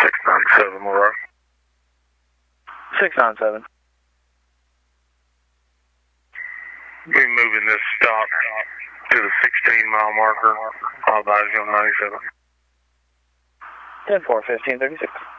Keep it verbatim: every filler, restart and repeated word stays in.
six nine seven, we're up. six nine seven. We're moving this stop to the sixteen mile marker. I'll advise you on ninety-seven. ten four, fifteen thirty-six.